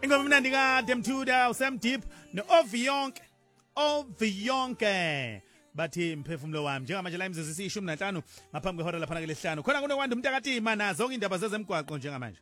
Ingoma mnandi ka Demthuda uSam Deep no Oviyonke bathi mphefumulo wami njengamanje la imizisi isishumi nanhlanu ngaphambi kwehora lapha kulesihlanu khona kunokwanda umntakatima nazo indaba zezemgwaqo njengamanje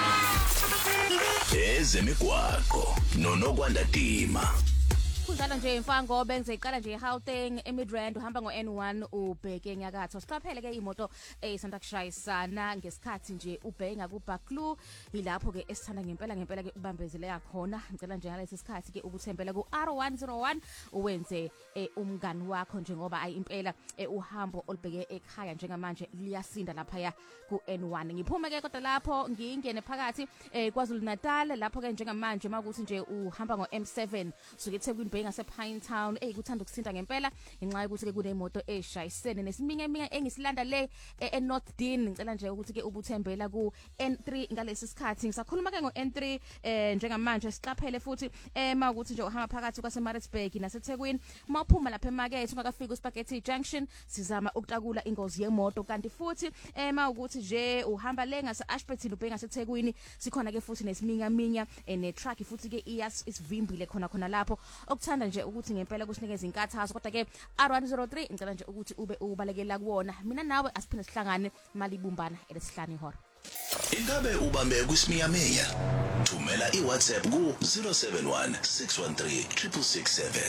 ezemigwaqo nonokwanda tima Kunjalo nje mfango bengizoyiqala nje eGauteng eMidrand uhamba ngoN1 ubheke enyakatho siqaphele ke imoto esanda kushayisana ngesikhathi nje ubhenga kuBaklu ilapho ke esithanda ngempela ke ubambezeleka khona ngicela nje ngalesi sikhathi ke ukuthembela kuR101 uwenze umngani wakho njengoba ayimpela uhambo olubheke ekhaya njengamanje liyasinda lapha ya kuN1 ngiphume ke kodwa lapho ngingene phakathi kwaZulu Natal lapho ke njengamanje makuthi nje uhamba ngoM7 suke eThekwini ngase Pine Town kuthanda ukusinda ngempela ngenxa yokuthi ke kunemoto eshayisene nesiminye engisilanda le eNorth Dean ngicela nje ukuthi ke ubuthembela ku N3 ngalesi sikhathi ngisakhuluma ke ngo N3 njengamanje siqaphele futhi makuthi nje uhamba phakathi kwaseMaritzburg naseThekwini mawuphuma lapha emarket ungakafika uSpaghetti Junction sizama ukutakula ingozi yemoto kanti futhi mawukuthi nje uhamba le ngase Ashburton ubhenga ngaseThekwini sikhona ke futhi nesiminya ne truck futhi ke isivimbile khona lapho okuthanda nje ukuthi ngempela kusinikeza inkathazo kodwa ke R103 ngicela nje ukuthi ube ubalekela kuwona mina nawe asiphinde sihlangane mali ibumbana elesihlanu ihora ingabe ubambe kusiminyaminya thumela iWhatsApp ku 071 613 667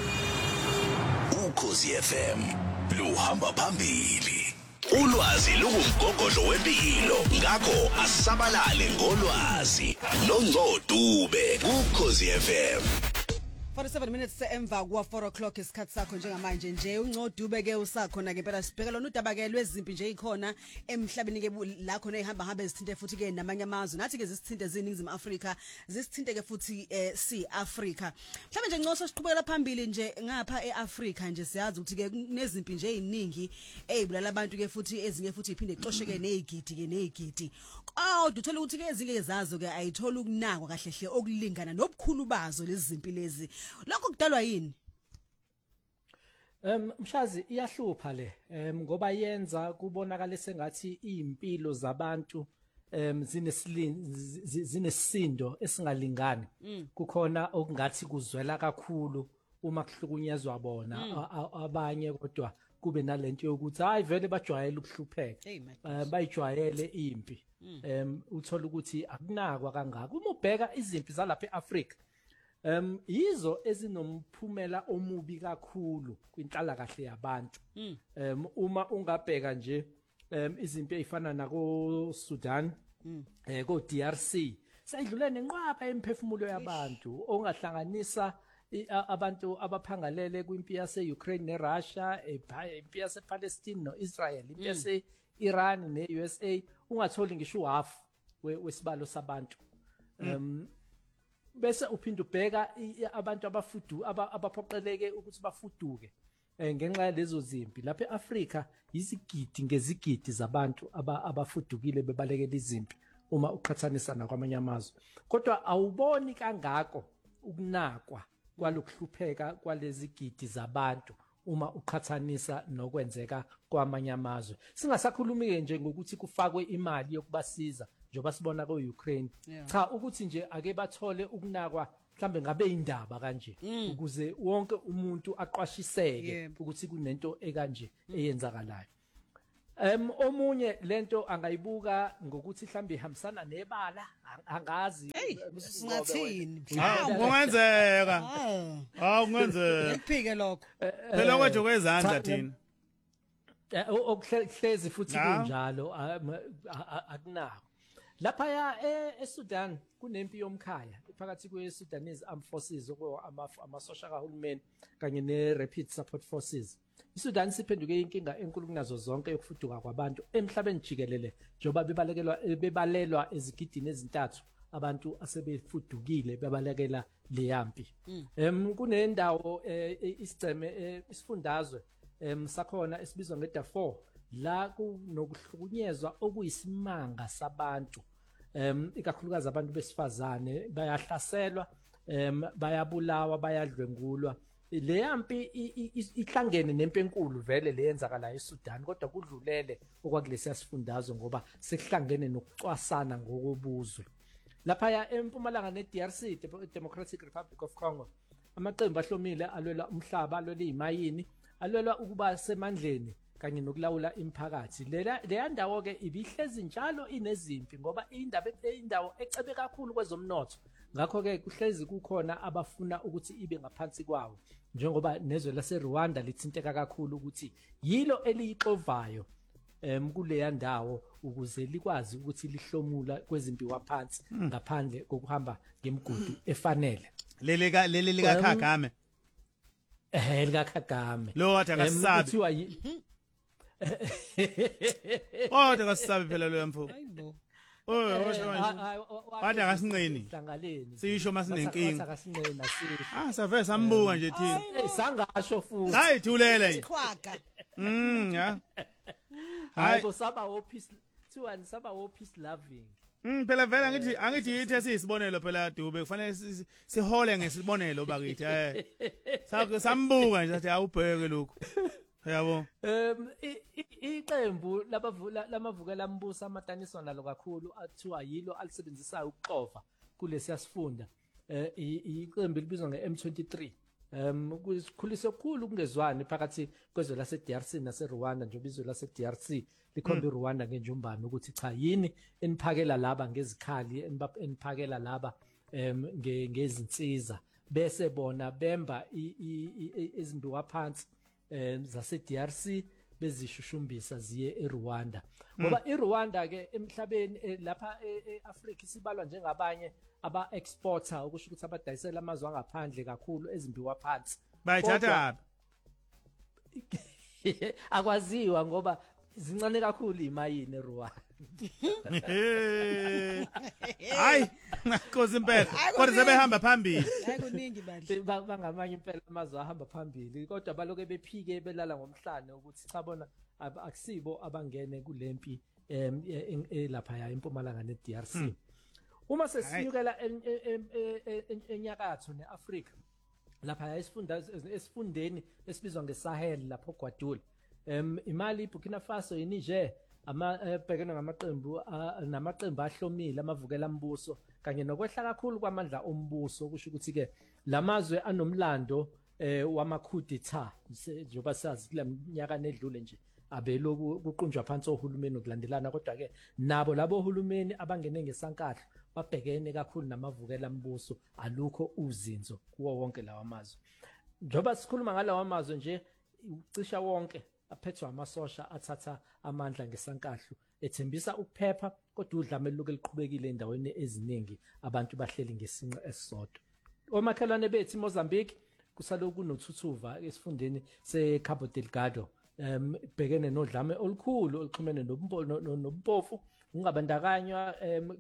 Ukhozi FM luhamba phambili ulwazi lungumgogodlo wempilo ngakho asabalale ngolwazi noNgcodube Ukhozi FM 47 minutes emva kwa 4 o'clock isikhathi sakho njengamanje nje uNgcodube ke usakhona ngempela sibheka lona udaba ke lwezimpi nje ikhona emhlabeni ke la khona ehamba ezithinte futhi ke namanye amazwe nathi ke zisithinte eziningizimu Afrika zisithinte ke futhi Africa mhlawumbe nje ncoso siqhubekela phambili nje ngapha eAfrica nje siyazi ukuthi ke nezimpi nje eziningi ezibulala abantu ke futhi ezinye futhi iphinde ixosheke nezigidi kodwa uthola ukuthi ke ezinye zazo ke ayithola ukunakwa kahlehle okulingana nobukhulu bazo lezi zimpi lezi lokho kudalwa yini Mshazi iyahlupha le ngoba yenza kubonakala sengathi impilo zabantu zinesindo esingalingani kukhona okungathi kuzwela kakhulu uma kuhlukunyezwa bona abanye kodwa kube nalento yokuthi hayi vele bajwayele ukuhlupheka bayijwayele impi uthola ukuthi akunakwa kangaka uma ubheka izimpi zalapha eAfrica yizo ezinomphumela omubi kakhulu kwinhlala kahle yabantu uma ungabheka nje izimpi ezifana nako Sudan ko DRC sayidlule nenqwaba emphefumulo yabantu ongahlanganisa abantu abaphangalele kwimpi yase-Ukraine neRussia impi yase-Palestine noIsrael impi yase-Iran ne-USA ungatholi ngisho half wesibalo sabantu bese uphinda ubheka abantu abaphoqeleke ukuthi bafuduke ngenxa yalezo zimpi lapha eAfrica izigidi ngezigidi zabantu abafudukile bebalekela izimpi uma uqhathanisa nakwamanye amazwe kodwa awuboni kangako ukunakwa kwalokuhlupheka kwalezi gidi zabantu uma uqhathanisa nokwenzeka kwamanye amazwe singasakhulumi nje ngokuthi kufakwe imali yokubasiza njengoba sibona ko-Ukraine cha ukuthi nje ake bathole ukunakwa mhlambe ngabe indaba kanje ukuze wonke umuntu aqwashiseke ukuthi kunento ekanje eyenzakalayo omunye lento angayibuka ngokuthi mhlambe ihambisana nebala angazi singathini kungenzeka kungenzeka iphike lokho phela kwaje kwezandla thina okuhlezi futhi kunjalo akunako lapha ya eSudan kunempi yomkhaya phakathi kweSudanese Armed Forces amasosha kahulumeni kanye neRapid Support Forces iSudan siphenduke inkinga enkulu kunazo zonke yokufuduka kwabantu emhlabeni jikelele njoba bebalelwa ezigidini ezintathu abantu asebefudukile bebalekela leyampi kunendawo isiceme isifundazwe sakhona esibizwa ngeDarfur la kunokuhlukunyezwa okuyisimanga sabantu ikakhulukazi abantu besifazane bayahlaselwa bayabulawa bayadlwengulwa le yampi ihlangene nempi enkulu vele leyenzakala eSudan kodwa kudlulele okwakulesiya sifundazwe ngoba sekuhlangene nokucwasana ngokobuzwe lapha empumalanga neDRC Democratic Republic of Congo amaqembu ahlomile alwela umhlaba alwela izimayini alwela ukuba semandleni kanye nokulawula imphakathi leya ndawo ke ibihlezi njalo inezimpi ngoba indawo ecebe kakhulu kwezomnotho ngakho ke kuhlezi kukhona abafuna ukuthi ibe ngaphansi kwawo njengoba nezwe laseRwanda lithinteka kakhulu ukuthi yilo eliyixovayo kuleya ndawo ukuze likwazi ukuthi lihlomula kwezimpi waphansi ngaphandle kokuhamba ngemigudu efanele leli lika Kagame lika Kagame lo wathi akasabi kuthiwa kodwa akasabi phela lo mfo wathi akasinqeni sisho masinenkinga akasinqena save sambuka nje thina sangasho futhi hayi thulele Khwaga. ya hayi saba office thiwa saba office loving phela vela angithi yithi sisibonelo phela Dube kufanele sihole ngesibonelo bakithi sambuka nje athi awubheke lokho yabo iqembu lamavukela mbuso amataniswa nalo kakhulu athiwa yilo alisebenzisayo ukuqova kulesi sifunda iqembu libizwa ngeM23 kukhulise okukhulu kungezwani phakathi kwezwe laseDRC naseRwanda njengoba izwe laseDRC likhomba iRwanda ngenjumbane ukuthi cha yini eniphakela laba ngezikhali eniphakela laba ngezinsiza bese bona bemba izimbiwa phansi zaseDRC bezishushumbisa ziye eRwanda ngoba iRwanda ke emhlabeni lapha eAfrika isibalwa njengabanye aba-exporter okusho ukuthi abadayisela amazwe angaphandle kakhulu ezimbiwa phansi bayithatha akwaziwa ngoba zincane kakhulu imayini eRwanda hayi nkosi impela kodwa sebehamba phambili Hayi kuningi bandla. bangamanye impela amazwe ahamba phambili kodwa baloke bephike belala ngomhlane ukuthi cha bona akusibo abangene kulempi lapha ya eMpumalanga neDRC uma sesinyukela enyakatho neAfrika lapha esifundeni esibizwa ngeSahel lapho Gwadule imali iBurkina Faso iNiger bhekene namaqembu ahlomile amavukela mbuso kanye nokwehla kakhulu kwamandla ombuso kusho ukuthi ke lamazwe anomlando wamakhudeta njengoba sazi kuleminyaka nedlule nje abeloku kuqunjwa phansi ohulumeni ukulandelana kodwa ke nabo labo ohulumeni abangene ngesankahlo babhekene kakhulu namavukela mbuso alukho uzinzo kuwo wonke lawa amazwe njengoba sikhuluma ngalawa amazwe nje ucisha wonke aphethwe amasosha athatha amandla ngesankahlo ethembisa ukuphepha kodwa udlame luke liqhubekile endaweni eziningi abantu bahleli ngesinqe esisodwa omakhelwane bethi Mozambique kusaloku kunothuthuva esifundeni seCabo Delgado bhekene nodlame olukhulu oluxhumene nobumpofu ungabandakanywa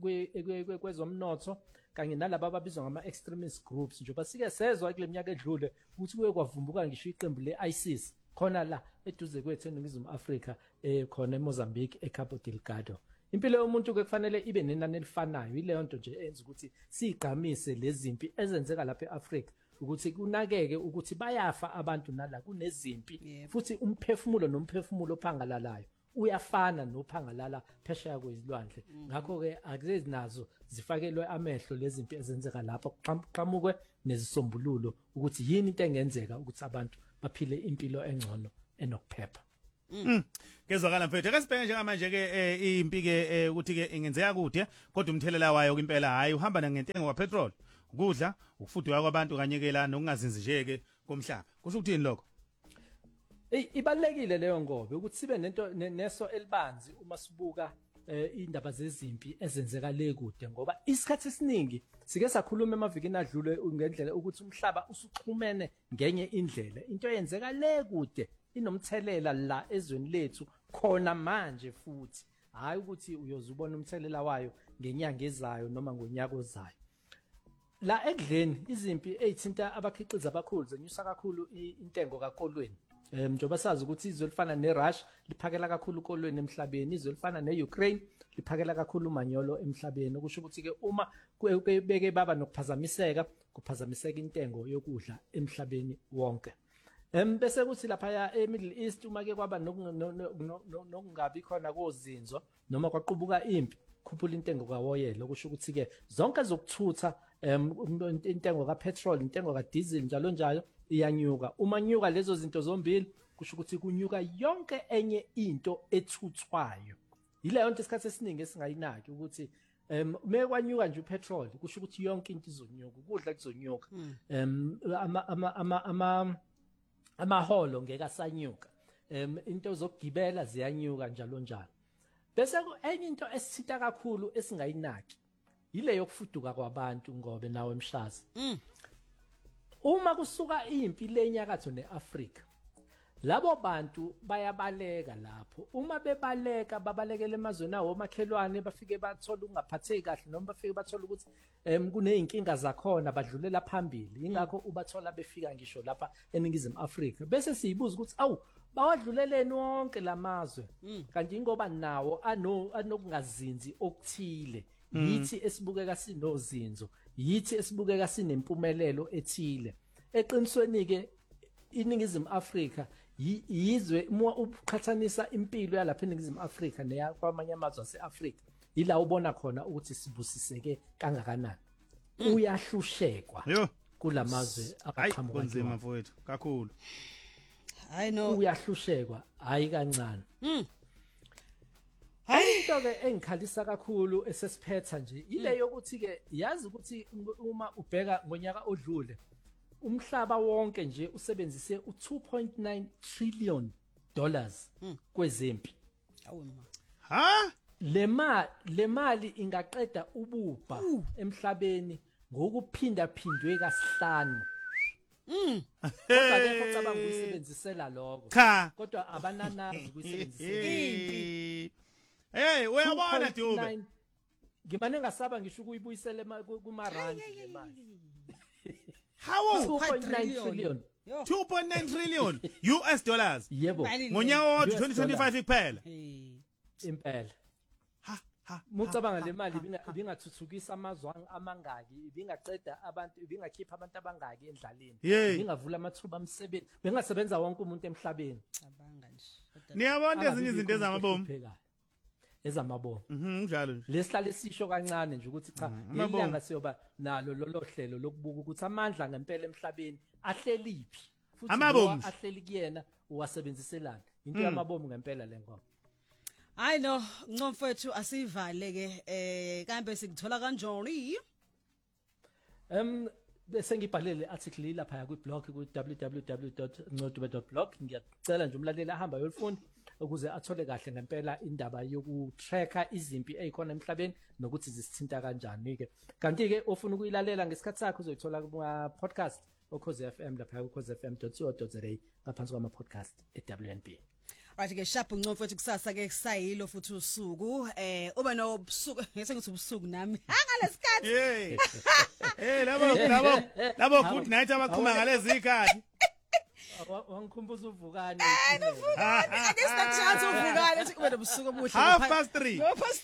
kwezomnotho kanye nalabo ababizwa ngama-extremist groups njengoba sike sezwa kule minyaka edlule ukuthi kuye kwavumbuka ngisho iqembu le-ISIS khona la eduze kwethu eNingizimu Afrika khona eMozambique eCabo Delgado impilo yomuntu ke kufanele ibe nenani elifanayo ileyo nto nje enza ukuthi sigqamise lezimpi ezenzeka lapha eAfrika ukuthi kunakeke ukuthi bayafa abantu nala kunezimpi futhi umphefumulo nomphefumulo ophangalalayo uyafana nophangalala phesheya kwezilwandle ngakho ke akuzezi nazo zifakelwe amehlo lezimpi ezenzeka lapha kuqhamukwe nezisombululo ukuthi yini into engenzeka ukuthi abantu baphile impilo engcono enokuphepha kezwakala mfethu ake sibheke njengamanje ke impi ke ukuthi ke ingenzeka kude kodwa umthelela wayo impela hayi uhamba nangentengo kwapetrol ukudla ukufudwa kwabantu kanye ke la nokungazinzi nje ke komhlaba kusho ukuthini lokho ibalekile leyo ngobe ukuthi sibe nento neso elibanzi uma sibuka indaba zezimpi ezenzeka le kude ngoba isikhathi esiningi sike sakhuluma emavikini adlule ngendlela ukuthi umhlaba usuxhumene ngenye indlela into eyenzeka le kude inomthelela la ezweni lethu khona manje futhi hayi ukuthi uyozubona umthelela wayo ngenyanga ezayo noma ngonyaka ozayo la ekudleni izimpi ezithinta abakhiqizi abakhulu zenyusa kakhulu intengo kakolweni njengoba sazi ukuthi izwe lifana neRussia liphakela kakhulu kolweni emhlabeni izwe lifana neUkraine liphakela kakhulu umanyolo emhlabeni okusho ukuthi ke uma beke baba nokuphazamiseka kuphazamiseka intengo yokudla emhlabeni wonke bese kuthi lapha ya eMiddle East uma ke kwaba nokungabi khona kozinzo noma kwaqhubuka impi kukhuphula intengo kawoyela okusho ukuthi ke zonke zokuthutha intengo kapetrol intengo kadiesel njalo njalo iyanyuka uma nyuka lezo zinto zombili kusho ukuthi kunyuka yonke enye into ethuthwayo yileyo nto isikhathi esiningi esingayinaki ukuthi mekwanyuka nje upetrol kusho ukuthi yonke into izonyuka ukudla kuzonyuka amaholo ngeke asanyuka into zokugibela ziyanyuka njalo njalo bese enye into esithinta kakhulu esingayinaki ile yokufuduka kwabantu ngobe nawe emshazi uma kusuka impi lenyakatho neAfrika labo bantu bayabaleka lapho uma bebaleka babalekele emazweni awo makhelwane bafike bathola ungaphatheki kahle noma bafike bathola ukuthi kuneyinkinga zakhona badlulela phambili ingakho ubathola befika ngisho lapha eningizimu Afrika bese siyibuza ukuthi awu bawadluleleni wonke lamazwe kanti ngoba nawo anokungazinzi okuthile yithi esibukeka sinozinzo yithi esibukeka sinempumelelo ethile eqinisweni ke iningizimu Afrika yizwe uma uqhathanisa impilo yalapha eningizimu Afrika neyakwamanye amazwe aseAfrika ila ubona khona ukuthi sibusiseke kangakanani uyahlushekwa kulamazwe aqhamuka kunzima mfowethu kakhulu I know uyahlushekwa hayi kancane into ke engikhalisa kakhulu esesiphetha nje ile yokuthi ke yazi ukuthi uma ubheka ngonyaka odlule umhlaba wonke nje usebenzise u2.9 trillion dollars kwezempi ha le mali ingaqeda ububha emhlabeni ngokuphinda phindwe kasihlanu kodwa ke ngicabanga ukuyisebenzisela lokho kodwa abananazi ukuyisebenzisela impi uyabona Dube ngimane ngasaba ngisho ukuyibuyisela kumarandi le mali how 2.9 trillion 2.9 trillion US dollars yebo ngonyaka wa 2025 kuphela impela mucabanga le mali ibingathuthukisa amazwe amangaki ibingaqeda abantu ibingakhipha abantu abangaki endlaleni ibingavula amathuba omsebenzi bengasebenza wonke umuntu emhlabeni cabanga nje niyabona ezinye izinto ezamabomu ezamabomu njalo nje lesihlale sisho kancane nje ukuthi cha ngelanga siyoba nalo lolo hlelo lokubuka ukuthi amandla ngempela emhlabeni ahleliphi futhi ahleli kuyena uwasebenziselana into yamabomu ngempela lengoma I know ngomfethu asivale ke kambe sikuthola kanjani bese ngibhalele article lapha ku blog ku www.ncodube.blog ngiyacela nje umlaleli ahamba yolifunda ukuze athole kahle ngempela indaba yokutracka izimpi ezikhona emhlabeni nokuthi zisithinta kanjani ke kanti ke ofuna ukuyilalela ngesikhathi sakho uzoyithola ku podcast okhoze FM lapha ku khozefm.co.za ngaphansi kwama podcast eWNB. Right ke sharp ngcofethu kusasa ke kusayilo futhi usuku ube nobusuku ngese ngithi ubusuku nami ngalesikhathi labo good night abaqhuma ngalezi ikhathi wangikhumbuza uvukane ake sinachance uvukane ube nobusuku obuhle 3:30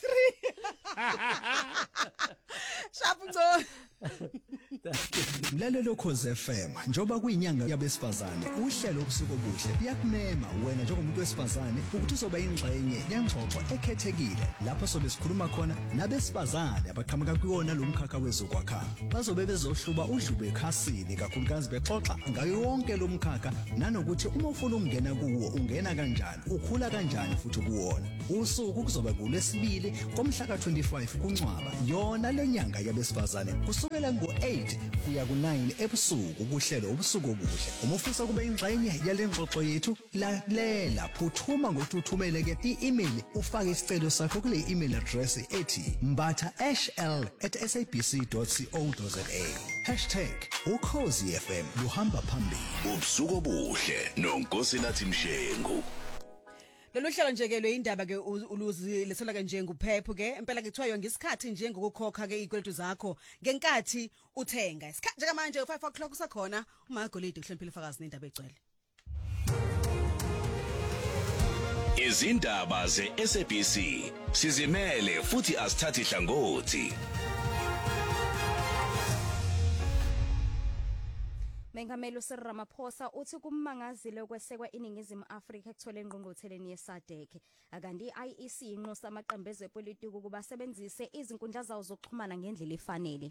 sharp ngco Mlalelo Khoze FM njoba kuyinyanga yabesifazane uhlelo obusuku obuhle liyakumema wena njengomuntu wesifazane ukuthi uzoba ingxenye yengxoxo ekhethekile lapho sobe sikhuluma khona nabesifazane abaqhamuka kuyona lo mkhakha wezokwakha bazobe bezohluba udlube ekhasini kakhulukazi bexoxa ngayo yonke lo mkhakha nanokuthi uma ufuna ukungena kuwo ungena kanjani ukhula kanjani futhi kuwona usuku kuzoba kulesibili komhla ka25 kuNcwaba yona lenyanga yabesifazane kusukela ngo8 kuya ku9 ebusuku kuhlelo ubusuku obuhle uma ufisa kube ingxenye yalengxoxo yethu lalela phuthuma ngokuthumele ke i-email ufake isicelo sakho kule email address ethi mbatha@sabc.co.za #ukhozifm luhamba phambili ubusuku obuhle noNkosinathi Mshengu. Lolu hlelo nje ke lweindaba ke uluzi lesela ke nje nguphepho ke impela ke kuthiwa yonke isikhathi nje ngokukhokha ke ikweletu zakho ngenkathi uthenga isikhathi nje manje 5 o'clock usakhona uMagolide uhloniphile fakazi nendaba egcwele Izindaba ze-SABC sizimele futhi asithathi hlangothi. Mengameli uCyril Ramaphosa uthi kummangazile ukwesekwa iningizimu Afrika ekuthola engqongqotheleni yeSADC. Akanti iEC inxusa amaqembu ezepolitiki ukuba asebenzise izinkundla zawo zokuxhumana ngendlela efanele.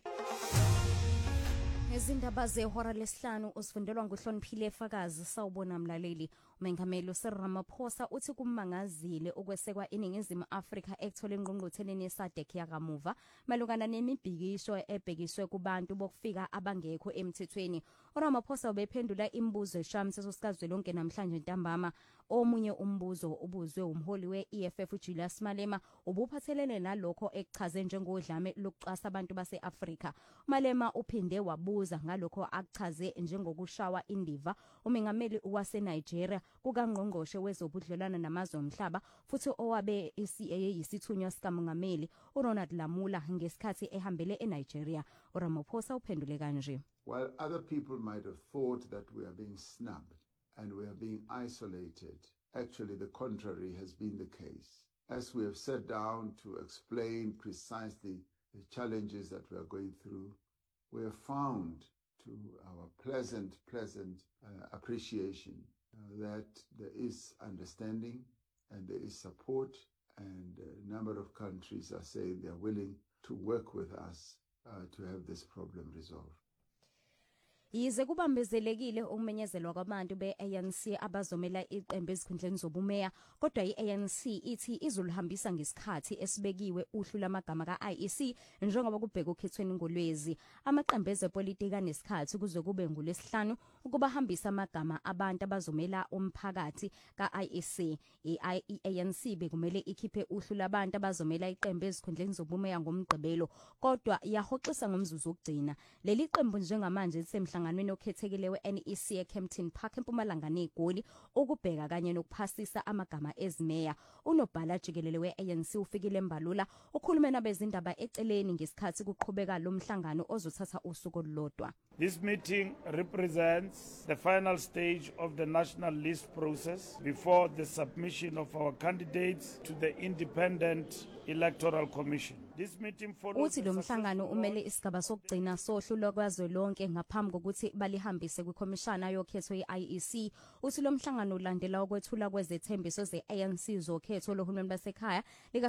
Izindaba zehora lesihlanu usifundelwa nguHloniphile Fakazi sawubona mlaleli. Umengameli uCyril Ramaphosa uthi kummangazile ukwesekwa iningizimu Afrika ekuthola engqongqotheleni yeSADC yakamuva malungana nemibhikisho ebhekiswe kubantu bokufika abangekho emthethweni. uRamaphosa ubephendula imibuzo eshamthetho sikazwelonke namhlanje ntambama. Omunye umbuzo ubuzwe umholi weEFF uJulius Malema ubuphathelene nalokho ekuchaze njengodlame lokucasa abantu baseAfrika. Malema uphinde wabuza ngalokho akuchaze njengokushawa indiva umengameli waseNigeria kukangqongqoshe wezobudlelwana namazwe omhlaba futhi owabe yisithunywa sikamongameli uRonald Lamula ngesikhathi ehambele eNigeria. uRamaphosa uphendule kanje. While other people might have thought that we are being snubbed and we are being isolated, actually the contrary has been the case. As we have sat down to explain precisely the challenges that we are going through, we have found to our pleasant appreciation that there is understanding and there is support, and a number of countries are saying they are willing to work with us to have this problem resolved. Yize kubambezelekile ukumenyezelwa kwabantu beANC abazomela iqembu ezikhundleni zobumeya, kodwa iANC ithi izolihambisa ngesikhathi esibekiwe uhlu lamagama kaIEC njengoba kubheka ukhethweni ngolwezi. Amaqembu ezepolitika nesikhathi kuze kube ngolesihlanu ukuba hambisa amagama abantu abazomela umphakathi kaIEC. iANC bekumele ikhiphe uhlu labantu abazomela iqembu ezikhundleni zobumeya ngomgqibelo, kodwa yahoxisa ngomzuzu wokugcina. Leli qembu njengamanje lisemhla nganweni okhethekile weNEC eKempton Park eMpumalanga neGoli ukubheka kanye nokuphasisa amagama ezimeya. Unobhala jikelele weANC ufikile embalula ukhulume nabezindaba eceleni ngesikhathi kuqhubeka lo mhlangano ozothatha usuku olulodwa. This meeting represents the final stage of the national list process before the submission of our candidates to the Independent Electoral Commission. This meeting follows uthi lo mhlangano umele isigaba sokugcina sohlu lokwazelonke ngaphambi kokuthi balihambise kwikhomishana yokhetho yeIEC. Uthi lo mhlangano ulandela ukwethula kwezethembiso zeANC zokhetho lohulumeni basekhaya lika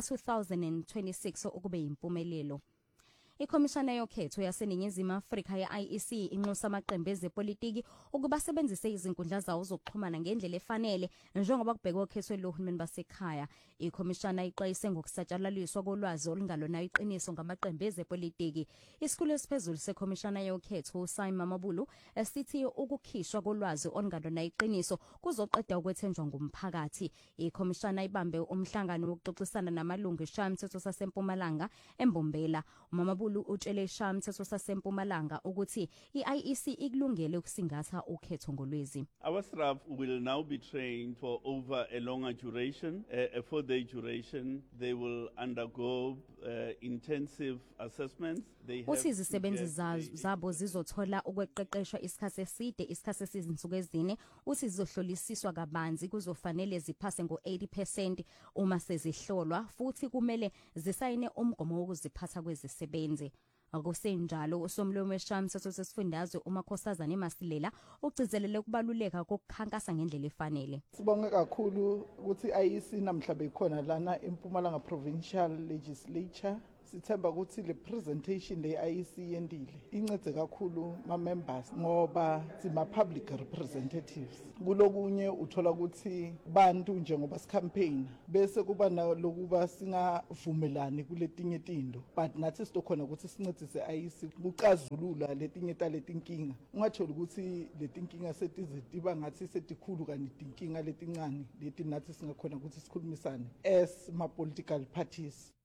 2026 ukube yimpumelelo. Ikhomishana yokhetho yaseningizimu Afrika yeIEC inxusa amaqembu ezepolitiki ukuba sebenzise izinkundla zawo zokuxhumana ngendlela efanele njengoba kubhekwa ukhetho lohulumeni basekhaya. Ikhomishana iqayise ngokusatshalaliswa kolwazi olungalona iqiniso ngamaqembu ezepolitiki. Isikhulu esiphezulu sekhomishana yokhetho uSimon Mamabulu esithi ukukhishwa kolwazi olungalona iqiniso kuzoqeda ukwethenjwa ngumphakathi. Ikhomishana ibambe umhlangano wokuxoxisana namalungu eshamthetho saseMpumalanga eMbombela. Mamabulu utshele ishamthetho saseMpumalanga ukuthi iIEC ikulungele ukusingatha ukhetho ngolwezi. Our staff will now be trained for over a longer duration, a 4-day duration. They will undergo intensive assessments. Uthi izisebenzi zabo zizothola ukweqeqeshwa isikhathi eside, isikhathi sezinsuku ezine. Uthi zizohlolisiswa kabanzi kuzofanele ziphase ngo-80% uma sezihlolwa, futhi kumele zisayine umgomo wokuziphatha kwezisebenzi. Akusenjalo usomlomo weshamthetho sesifundazwe uMakhosazana Masilela ugcizelele ukubaluleka kokukhankasa ngendlela efanele. Sibonge kakhulu ukuthi iIEC namhla bekhona lana eMpumalanga Provincial Legislature. Sithemba ukuthi le presentation le iIEC yendile incede kakhulu ma members ngoba sima public representatives. Kulokunye uthola ukuthi bantu njengoba sicampaign bese kuba nalokuba singavumelani kuletinye izinto, but nathi sizokhona ukuthi sincedise iIEC ukucazulula letinye talenkinga. Ungatholi ukuthi letinkinga setiziba ngathi setikhulu kanti inkinga letincane leti nathi singakhona ukuthi sikhulumisane as ma political parties.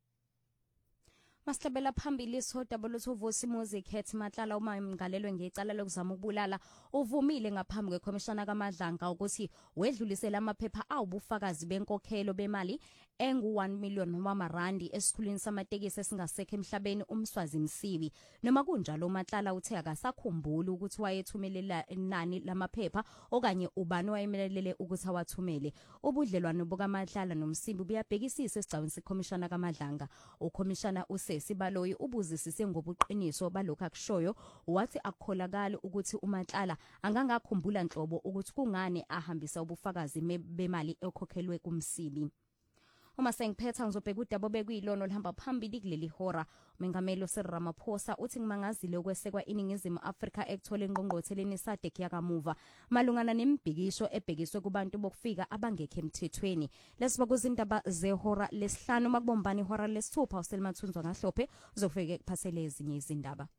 Masihlabela phambili sodaba lothuvusi music hat Matlala uma ngalelwe ngecala lokuzama ukubulala uvumile ngaphambi kwekhomishana kaMadlanga ukuthi wedlulisela amaphepha awubufakazi benkokhelo bemali engu1 million wamarandi esikhulwini samatekisi esingasekho emhlabeni uMswazi Msibi. Noma kunjalo uMatlala uthe akasakhumbuli ukuthi wayethumelela inani lamaphepha okanye ubani wayemelele ukuthi awathumele. Ubudlelwano bukaMatlala noMsibi buyabhekisisa esigcawini sekhomishana kaMadlanga. Ukhomishana uSesi Baloyi ubuzisise ngobuqiniso balokho akushoyo, wathi akukholakala ukuthi uMatlala angangakhumbula nhlobo ukuthi kungani ahambisa ubufakazi bemali ekhokhelwe kuMsibi. Uma sengiphetha ngizobheka udaba bekuyilona olihamba phambili kuleli hora. Umengameli Cyril Ramaphosa uthi ngimangazile ukwesekwa iningizimu Afrika ekuthola ingqongqotheleni SADC yakamuva malungana nembhikisho ebhekiswe kubantu bokufika abangekho emthethweni. Lesiba kuzindaba zehora lesihlanu makubombani ihora lesithupha uSelimathunzwa ngahlophe uzofike kuphasele ezinye izindaba.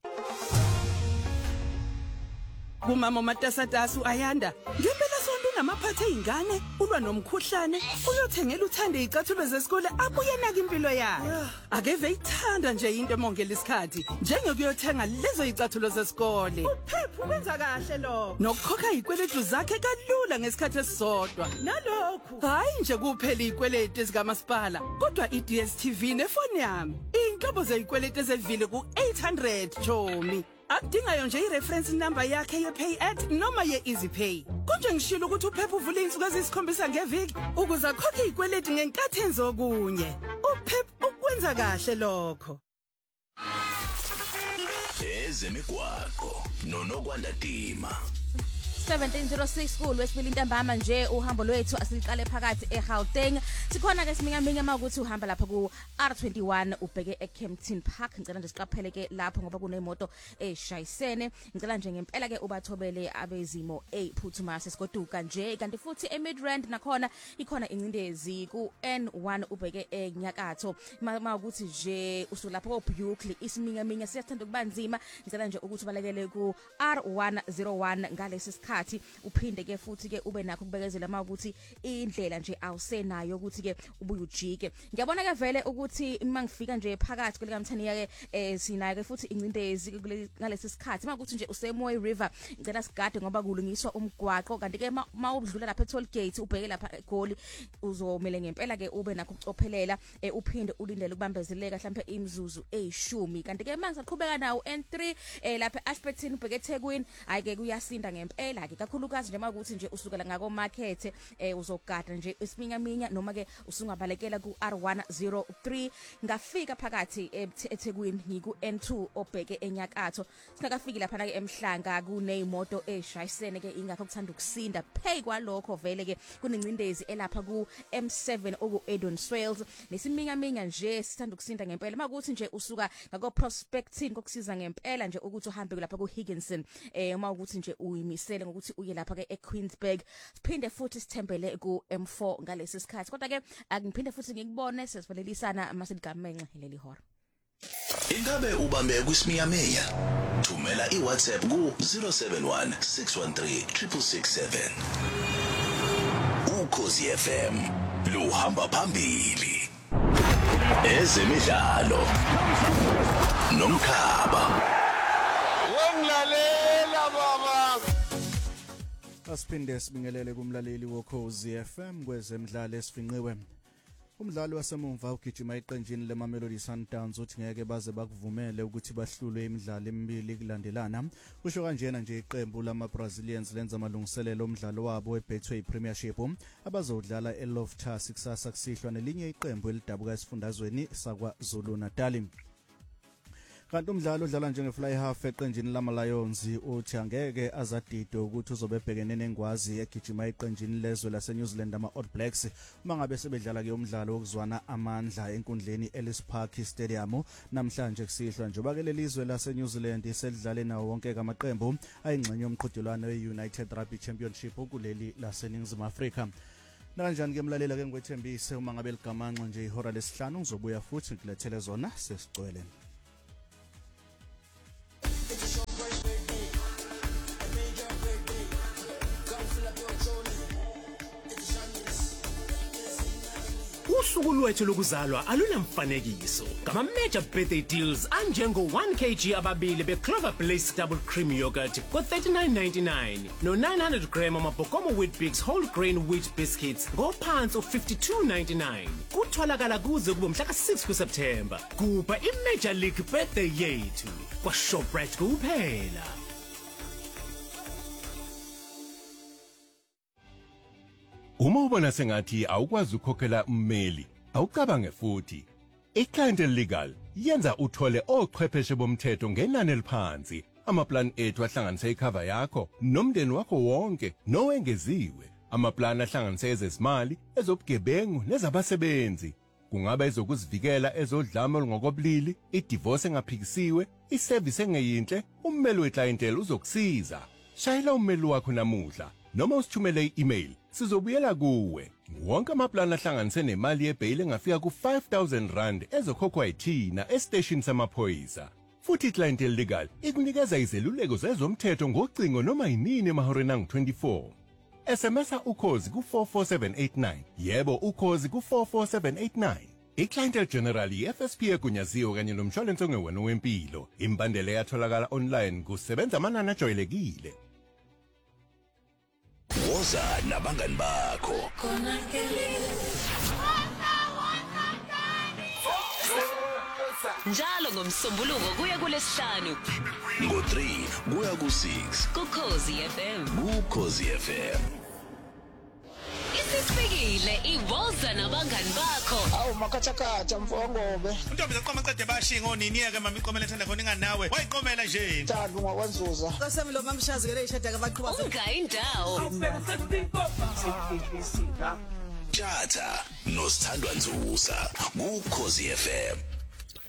Kumama matasatasu ayanda ngempela sonto unamaphathe ingane ulwa nomkhuhlane uyothengela uthande icathulo zesikole abuye naka impilo yakhe akeve ithanda nje into emongela isikhathi njengokuyothenga lezo icathulo zesikole uphephu benza kahle lo nokukhokha ikweletu zakhe kalula ngesikhathi esisodwa nalokho hayi nje kuphela ikweletu ezikamasipala kodwa iDStv nefoni yami inhlobo zezikweletu ezevile ku800 chomi. Akudingayo nje ireference number yakhe yePay Act noma yeEasyPay. Konje ngishilo ukuthi uphepha uvule insuku ezisikhombisa ngeviki ukuze akhokhe ikweleti ngenkathi enzokunye. Uphepha ukwenza kahle lokho. Ezemigwaqo noNokwanda Dima. 1706 kule wesibili ntambama nje uhambo lwethu asiliqale phakathi eGauteng. Sikhona ke siminga makuthi uhamba lapha ku R21 ubheke eKempton Park. Ngicela nje siqaphele ke lapho ngoba kunemoto eshayisene. Ngicela nje ngempela ke ubathobele abezimo ephuthumayo sesigoduka nje kanti futhi eMidrand nakhona ikhona incindezi ku N1 ubheke enyakatho. Makuthi nje usulapha koBukley isiminga siyathanda kubanzima. Ngicela nje ukuthi balekele ku R101 ngalesi sikhathi uphinde ke futhi ke ube nakho kubekezela makuthi indlela nje awusenayo ukuthi ke ubuye ujike. Ngiyabona ke vele ukuthi mangifika nje phakathi kule kamthani yake sinayo ke futhi incindezi ngalesi sikhathi makuthi nje useMoy River ngicela sigade ngoba kulungiswa umgwaqo kanti ke mawudlula lapha eToll Gate ubheke lapha eGoli uzomele ngempela ke ube nakho ukucophelela uphinde ulindele ukubambezeleka mhlawumbe imizuzu eyishumi kanti ke mangisaqhubeka nawo N3 lapha eAshburton ubheke eThekwini hayi ke kuyasinda ngempela ke kakhulukazi nje makuthi nje usukela ngako market uzogada nje isiminga noma ke usungabalekela ku R103 ngafika phakathi eThekwini ngiku N2 obheke enyakatho singakafiki lapha ke emhlanga kuneyimoto eshayisene ke ingakho kuthanda ukusinda pay kwalokho vele ke kunencindezi elapha ku M7 oku Edon Swales nesiminga nje sithanda ukusinda ngempela makuthi nje usuka ngako Prospecting kokusiza ngempela nje ukuthi uhambe lapha ku Higginson uma ukuthi nje uyimisele ngokuthi uye lapha ke eQueensburg siphinde futhi sithembele ku M4 ngalesi sikhathi kodwa ke angiphinde futhi ngikubone sesivalelisana amasidgamenxe leli hora. Ingabe ubambe kwisimiyameya thumela iWhatsApp ku 071 613 667 Ukhosi FM luhamba phambili ezemidlalo nomkhaba womlalela baba. Asiphinde sibingelele kumlaleli woKhosi FM kwezemidlalo esifinqiwe. Umdlali wasemumva ugijima iqenjini leMamelodi Sundowns uthi ngeke baze bakuvumele ukuthi bahlulwe imidlalo emibili kulandelana. Usho kanjena nje iqembu lamaBrazilians lenza amalungiselelo omdlalo wabo weBetway Premiership abazodlala eLoftus kusasa kusihlwa nelinye iqembu elidabuka esifundazweni sakwaZulu Natal. Kanti umdlalo udlala njengefly half eqenjini lamaLions uthi angeke azadide ukuthi uzobebhekene nengwazi egijima iqenjini lezwe laseNew Zealand ama-All Blacks uma ngabe sebedlala ke umdlalo wokuzwana amandla enkundleni Ellis Park Stadium namhlanje kusihlwa njengoba ke lelizwe laseNew Zealand selidlale nawo wonke amaqembu ayingxenye yomqhudelwano weUnited Rugby Championship kuleli laseNingizimu Afrika. Nakanjani ke mlalela ke ngwethembise uma ngabe ligamanxa nje ihora lesihlanu ngizobuya futhi ngilethele zona sesicwele. usuku lwethu lokuzalwa alunamfanekiso. Ngama major birthday deals anjengo 1 kg ababili beClover Bliss double cream yogurt ko 39.99 no 900 gram amabhokomo Weet-Bix whole grain wheat biscuits ngophansi u52.99. Kutholakala kuze kube mhla ka6 kuSeptember. Kuba iMajor League birthday yethu kwa Shoprite kuphela. Uma ubona sengathi awukwazi ukukhokhela ummeli, awucabange futhi. iClientele Legal yenza uthole ochwepheshe bomthetho ngenani eliphansi. Amaplan ethu ahlanganisa icover yakho nomndeni wakho wonke nowengeziwe. Amaplan ahlanganisa ezezimali, ezobugebengu nezabasebenzi. Kungaba ezokuzivikela ezodlame olungokobulili, idivorce engaphikisiwe, iservice engeyinhle, ummeli weClientele uzokusiza. Shayela ummeli wakho namuhla noma usithumele i-email. Sizobuyela kuwe. Wonke amaplan ahlanganise nemali yebail engafika ku5,000 rand ezokhokhwa yithina estation samaphoyisa. Futhi iClientele Legal ikunikeza izeluleko zezomthetho ngocingo noma yinini emahoreni angu-24. SMSa ukhozi ku44789. Yebo ukhozi ku44789. iClientele General FSP egunyaziwe kanye nomshwalense ongewena wempilo. Imbandela yatholakala online kusebenza amanani ajwayelekile. Woza nabangani bakho. Njalo ngomsombuluko kuya kulesihlanu. Ngo3 kuya ku6 Ukhozi FM. Ukhozi FM. Isifikile iwoza nabangani bakho. Awu makhathakhatha mfowongobe. Untombi zaqoma cede bashinga oniniya mama iqomela ethanda khona ingani nawe. Wayiqomela nje. Thanda ungakwenzuza. Qasemi lo mamshazi ke leshada kabaqhuba. Ungayindawo. Tjata noSithandwa Nzusa. Ukhozi FM.